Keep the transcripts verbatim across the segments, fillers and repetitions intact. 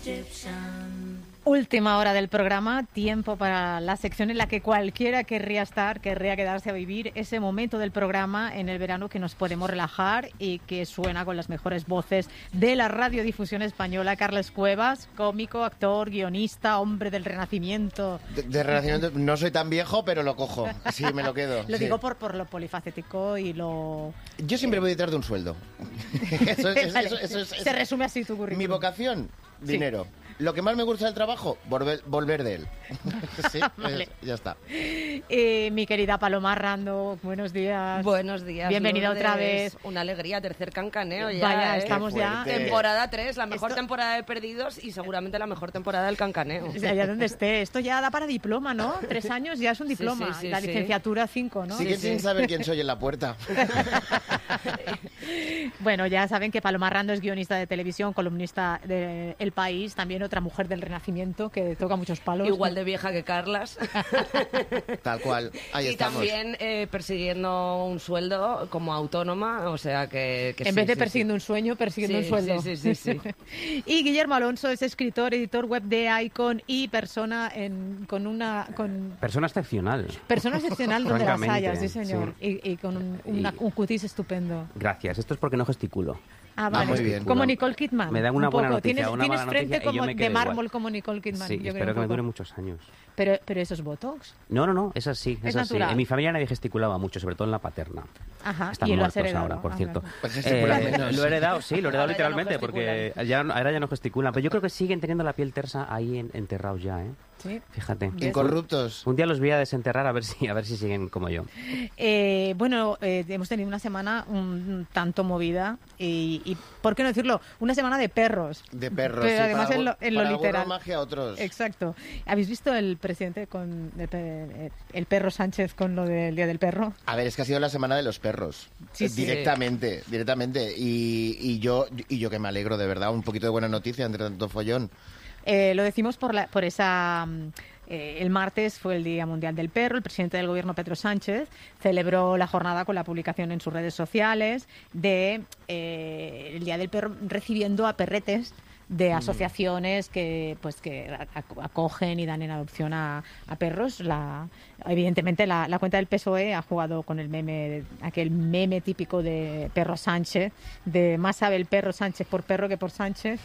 Última hora del programa, tiempo para la sección en la que cualquiera querría estar, querría quedarse a vivir ese momento del programa en el verano que nos podemos relajar y que suena con las mejores voces de la radiodifusión española. Carles Cuevas, cómico, actor, guionista, hombre del Renacimiento. De, de Renacimiento no soy tan viejo, pero lo cojo, sí, me lo quedo. Lo sí. digo por, por lo polifacético y lo... Yo siempre voy detrás de un sueldo. Eso, es, Vale. eso, eso, eso, Se resume así tu currículum. Mi vocación, Sí. dinero. Lo que más me gusta del trabajo, volver, volver de él. Sí, Vale. es- ya está. Eh, mi querida Paloma Rando, buenos días. Buenos días. Bienvenida Lourdes. otra vez. Una alegría, tercer cancaneo ya. Vaya, ¿eh? estamos Qué ya... fuerte. Temporada tres, la mejor Esto- temporada de Perdidos y seguramente la mejor temporada del cancaneo. O sea, allá donde esté. Esto ya da para diploma, ¿no? Tres años ya es un Sí, diploma. sí, sí, la sí. licenciatura cinco, ¿no? Siguen sí. sin saber quién soy en la puerta. Bueno, ya saben que Paloma Rando es guionista de televisión, columnista de El País, también otra mujer del Renacimiento que toca muchos palos. Igual de vieja que Carlas. Tal cual, ahí y estamos. también eh, persiguiendo un sueldo como autónoma, o sea que... que En sí, vez de sí, persiguiendo sí. un sueño, persiguiendo Sí, un sueldo. sí, sí, sí, sí. Y Guillermo Alonso es escritor, editor web de Icon y persona en, con una... con Persona excepcional. persona excepcional donde las Francamente, haya, sí señor. sí. Y, y con un, una- Y- un cutis estupendo. Gracias. Esto es porque no gesticulo. Ah, vale. muy bien. Como Nicole Kidman. Me dan una un buena poco. noticia, Tienes, una tienes mala frente noticia y yo como me de quedo mármol igual. como Nicole Kidman. Sí, yo creo, espero un que me poco. dure muchos años. Pero, pero eso es Botox. No, no, no, es así, es, Es así. natural. En mi familia nadie gesticulaba mucho, sobre todo en la paterna. Ajá. Están y lo has muertos heredado. ahora, por Ah, cierto. claro. Pues gesticulan Eh, menos. lo he heredado, sí, lo he heredado Ahora ya no literalmente, porque ya, ahora ya no gesticulan. Pero yo creo que siguen teniendo la piel tersa ahí en- enterrados ya, ¿eh? Sí. Fíjate. Incorruptos. Un día los voy a desenterrar a ver si, a ver si siguen como yo. Eh, bueno, eh, hemos tenido una semana un tanto movida y, y, ¿por qué no decirlo? Una semana de perros. De perros. Pero sí, además para en lo, algu- en lo para literal. algunos magia, otros. Exacto. ¿Habéis visto el presidente con el, pe- el perro Sánchez con lo del Día del Perro? A ver, es que ha sido la semana de los perros. Sí, Eh, sí. Directamente, directamente. Y, y yo y yo que me alegro, de verdad, un poquito de buena noticia entre tanto follón. Eh, lo decimos por, la, por esa... mm, eh, el martes fue el Día Mundial del Perro. El presidente del Gobierno, Pedro Sánchez, celebró la jornada con la publicación en sus redes sociales de eh, el Día del Perro, recibiendo a perretes de asociaciones que pues que ac- acogen y dan en adopción a, a perros. La, evidentemente la, la cuenta del P S O E ha jugado con el meme, aquel meme típico de Perro Sánchez, de más sabe el perro Sánchez por perro que por Sánchez.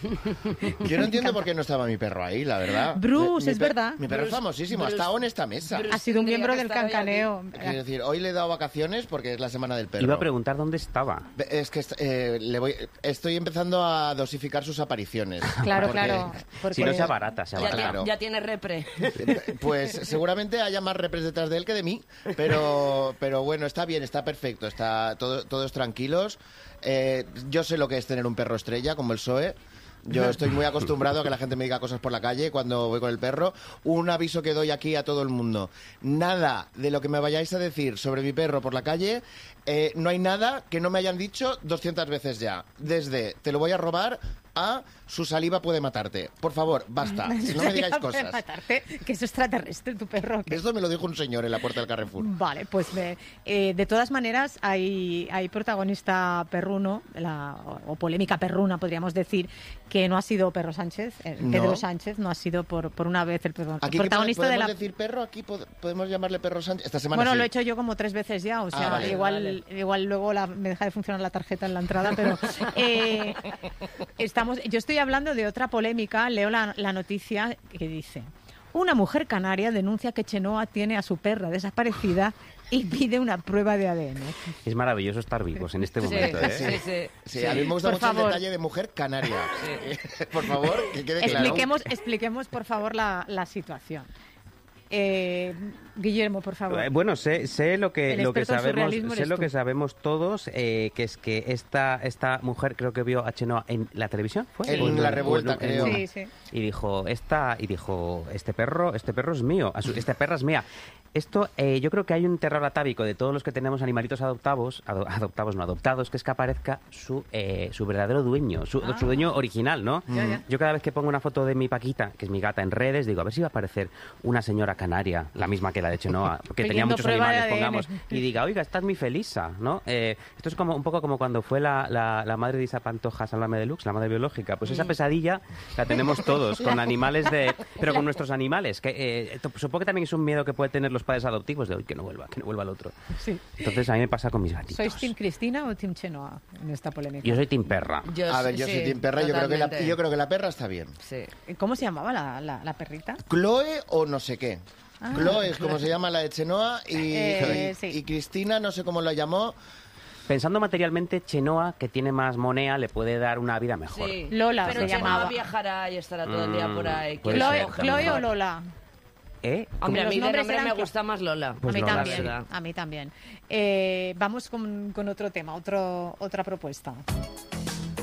Yo no entiendo por qué no estaba mi perro ahí, la verdad. Bruce, Mi- mi es per- verdad. Mi perro es Bruce- famosísimo, Bruce- ha estado en esta mesa. Bruce- Ha sido un tendría miembro que del estar hoy cancaneo. Quiero decir, hoy le he dado vacaciones porque es la semana del perro. Iba a preguntar dónde estaba. Es que est- eh, le voy, estoy empezando a dosificar sus apariciones. Claro, Porque- claro. Porque Si no sea barata, sea Ya, barata. Claro. tiene, ya tiene repre. Eh, Pues seguramente haya más repres detrás de él que de mí, pero, pero bueno, está bien, está perfecto, está todo, todos tranquilos. Eh, yo sé lo que es tener un perro estrella, como el P S O E. Yo estoy muy acostumbrado a que la gente me diga cosas por la calle cuando voy con el perro. Un aviso que doy aquí a todo el mundo. Nada de lo que me vayáis a decir sobre mi perro por la calle, eh, no hay nada que no me hayan dicho doscientas veces ya. Desde te lo voy a robar a su saliva puede matarte. Por favor, basta. No me digáis Puede cosas. matarte, que es extraterrestre tu perro. que- Esto me lo dijo un señor en la puerta del Carrefour. Vale, pues eh, eh, de todas maneras hay, hay protagonista perruno, la, o, o polémica perruna podríamos decir, que no ha sido Perro Sánchez, eh, No. Pedro Sánchez, no ha sido por, por una vez el, perro- el Aquí que protagonista podemos de la... decir perro, aquí pod- podemos llamarle perro Sánchez. Esta semana Bueno, sí. lo he hecho yo como tres veces ya, o sea, Ah, vale. igual, Vale. igual luego la- me deja de funcionar la tarjeta en la entrada, pero eh, estamos, yo estoy hablando de otra polémica, leo la, la noticia que dice: una mujer canaria denuncia que Chenoa tiene a su perra desaparecida y pide una prueba de A D N. Es maravilloso estar vivos en este Sí, momento, ¿eh? sí, sí. Sí, a mí me gusta Por mucho favor. el detalle de mujer canaria. Por favor, que quede claro. Expliquemos, expliquemos por favor la, la situación. Eh, Guillermo, por favor. Eh, Bueno, sé, sé lo que El lo que experto en sabemos, surrealismo sé eres lo tú. que sabemos todos, eh, que es que esta esta mujer creo que vio a Chenoa en la televisión, ¿fue? En O La o Revuelta, en- creo. Sí, sí. Y dijo esta y dijo este perro este perro es mío, a su- esta perra es mía. Esto eh, yo creo que hay un terror atávico de todos los que tenemos animalitos adoptados, ado- adoptados no adoptados, que es que aparezca su eh, su verdadero dueño, su, Ah. su dueño original, ¿no? Ya, ya. Yo cada vez que pongo una foto de mi Paquita, que es mi gata, en redes, digo, a ver si va a aparecer una señora canaria, la misma que la de Chenoa, que tenía Pidiendo muchos prueba de animales, A D N. pongamos, y diga, oiga, esta es mi Felisa, ¿no? Eh, esto es como un poco como cuando fue la, la, la madre de Isa Pantoja, Sálvame Deluxe, la madre biológica. Pues esa pesadilla la tenemos todos, con animales de... Pero con nuestros animales, que eh, supongo que también es un miedo que pueden tener los padres adoptivos de, hoy que no vuelva, que no vuelva el otro. Sí. Entonces a mí me pasa con mis gatitos. ¿Sois Team Cristina o Team Chenoa en esta polémica? Yo soy Team Perra. Yo A ver, yo sí, soy Team Perra, yo creo, que la, totalmente. yo creo que la perra está bien. Sí. ¿Cómo se llamaba la, la, la perrita? Chloe o no sé qué. Ah. Chloe es como se llama la de Chenoa y, Eh, y- sí. y Cristina, no sé cómo lo llamó. Pensando materialmente, Chenoa, que tiene más monea, le puede dar una vida mejor. Sí. Lola Pero se Chenoa llamaba. viajará y estará todo el día por ahí. Mm, puede ¿Quién ser. se ¿Chloe, coge Chloe mejor? o Lola? ¿Eh? Hombre, a Los mí de nombres nombre eran me cla- gusta más Lola. Pues a mí Lola, también, sí. a mí también. Eh, vamos con, con otro tema, otro, otra propuesta.